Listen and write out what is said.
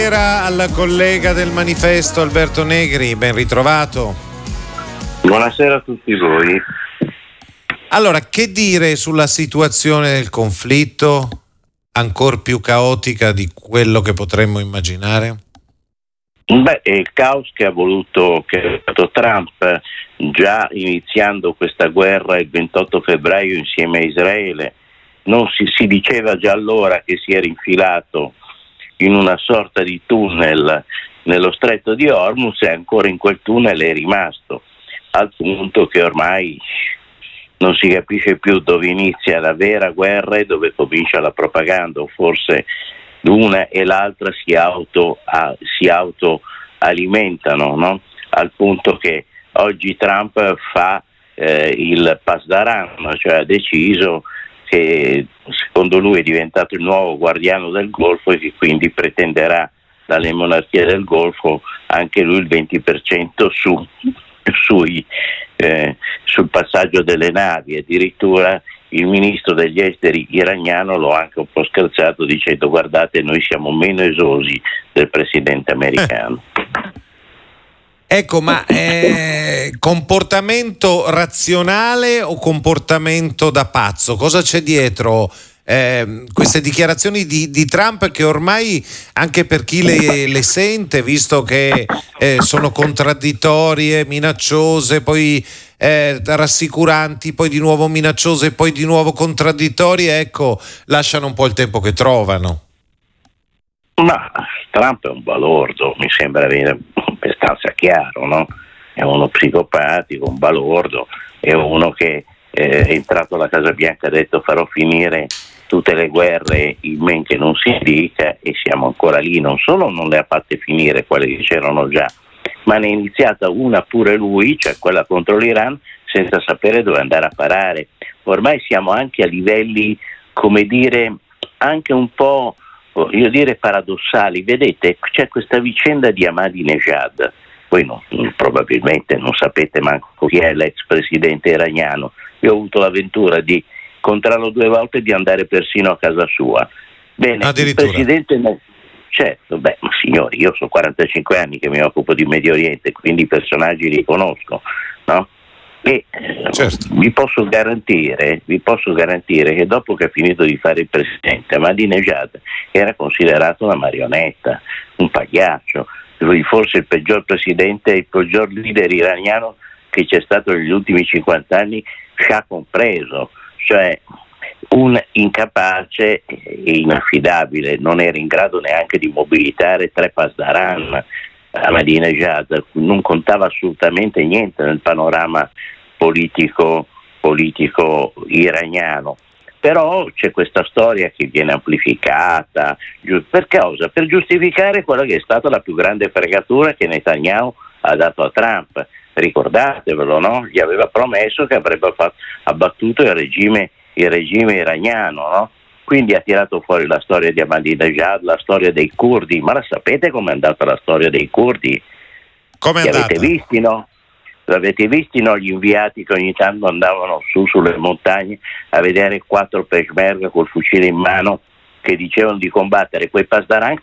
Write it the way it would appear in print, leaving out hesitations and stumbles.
buonasera al collega del Manifesto Alberto Negri, ben ritrovato. Buonasera a tutti voi. Allora, che dire sulla situazione del conflitto, ancora più caotica di quello che potremmo immaginare? Il caos che ha voluto Trump, già iniziando questa guerra il 28 febbraio insieme a Israele, non si diceva già allora che si era infilato in una sorta di tunnel nello stretto di Hormuz, e ancora in quel tunnel è rimasto, al punto che ormai non si capisce più dove inizia la vera guerra e dove comincia la propaganda, o forse l'una e l'altra si autoalimentano, no? Al punto che oggi Trump fa il Pasdaran, cioè ha deciso che secondo lui è diventato il nuovo guardiano del Golfo e che quindi pretenderà dalle monarchie del Golfo anche lui il 20% sul passaggio delle navi. Addirittura il ministro degli esteri iraniano lo ha anche un po' scherzato dicendo: guardate, noi siamo meno esosi del presidente americano. Ecco, ma comportamento razionale o comportamento da pazzo? Cosa c'è dietro queste dichiarazioni di Trump, che ormai, anche per chi le sente, visto che sono contraddittorie, minacciose, poi rassicuranti, poi di nuovo minacciose, poi di nuovo contraddittorie, ecco, lasciano un po' il tempo che trovano? Ma Trump è un balordo, mi sembra abbastanza chiaro, no? È uno psicopatico, un balordo, è uno che è entrato alla Casa Bianca e ha detto: farò finire tutte le guerre in men che non si dica, e siamo ancora lì. Non solo non le ha fatte finire quelle che c'erano già, ma ne è iniziata una pure lui, cioè quella contro l'Iran, senza sapere dove andare a parare. Ormai siamo anche a livelli, come dire, anche un po', io dire, paradossali. Vedete, c'è questa vicenda di Ahmadinejad. Voi probabilmente non sapete manco chi è l'ex presidente iraniano. Io ho avuto l'avventura di incontrarlo 2 volte e di andare persino a casa sua. Bene, il presidente... Certo, ma signori, io sono 45 anni che mi occupo di Medio Oriente, quindi i personaggi li conosco, no? E certo, vi posso garantire che dopo che ha finito di fare il presidente, Ahmadinejad era considerato una marionetta, un pagliaccio, forse il peggior presidente, il peggior leader iraniano che c'è stato negli ultimi 50 anni, Shah compreso, cioè un incapace e inaffidabile, non era in grado neanche di mobilitare 3 Pasdaran. Ahmadinejad non contava assolutamente niente nel panorama politico iraniano. Però c'è questa storia che viene amplificata per cosa? Per giustificare quella che è stata la più grande fregatura che Netanyahu ha dato a Trump. Ricordatevelo, no? Gli aveva promesso che avrebbe abbattuto il regime iraniano, no? Quindi ha tirato fuori la storia di Ahmadinejad, la storia dei curdi. Ma la sapete com'è andata la storia dei curdi? Come è andata? Avete visti, no? L'avete visti, no? Gli inviati che ogni tanto andavano su sulle montagne a vedere 4 peshmerga col fucile in mano che dicevano di combattere quei Pasdaran